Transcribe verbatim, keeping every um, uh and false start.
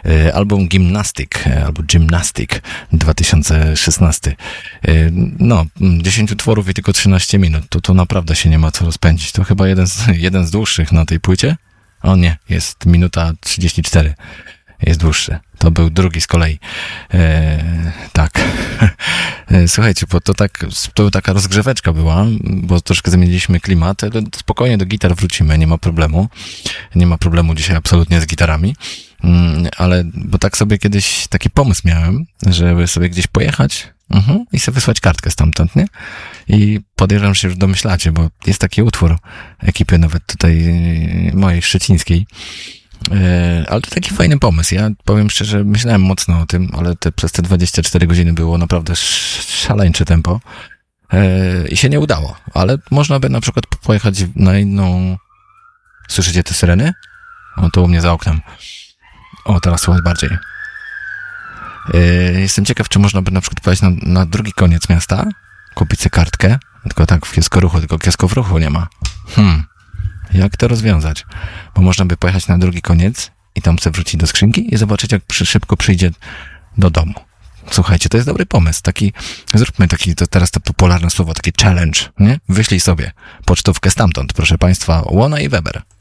Album Gymnastic, albo Gymnastic dwa tysiące szesnasty. No, dziesięć utworów i tylko trzynaście minut. To, to naprawdę się nie ma co rozpędzić. To chyba jeden z, jeden z dłuższych na tej płycie. O nie, jest minuta trzydzieści cztery. Jest dłuższy. To był drugi z kolei. E, tak. Słuchajcie, bo to tak, to taka rozgrzeweczka była, bo troszkę zmieniliśmy klimat. Spokojnie do gitar wrócimy, nie ma problemu. Nie ma problemu dzisiaj absolutnie z gitarami. Ale, bo tak sobie kiedyś taki pomysł miałem, żeby sobie gdzieś pojechać uh-huh, i sobie wysłać kartkę stamtąd, nie? I podejrzewam, że się już domyślacie, bo jest taki utwór ekipy nawet tutaj mojej szczecińskiej. Ale to taki fajny pomysł. Ja powiem szczerze, myślałem mocno o tym, ale te, przez te dwadzieścia cztery godziny było naprawdę szaleńcze tempo i się nie udało. Ale można by na przykład pojechać na inną... Słyszycie te syreny? O, to u mnie za oknem. O, teraz słychać bardziej. Jestem ciekaw, czy można by na przykład pojechać na, na drugi koniec miasta, kupić sobie kartkę, tylko tak w kioskoruchu, tylko kiosków ruchu nie ma. Hmm. Jak to rozwiązać? Bo można by pojechać na drugi koniec i tam sobie wrócić do skrzynki i zobaczyć, jak przy, szybko przyjdzie do domu. Słuchajcie, to jest dobry pomysł. Taki, zróbmy taki, to teraz to popularne słowo, taki challenge, nie? Wyślij sobie pocztówkę stamtąd, proszę Państwa, Łona i Weber.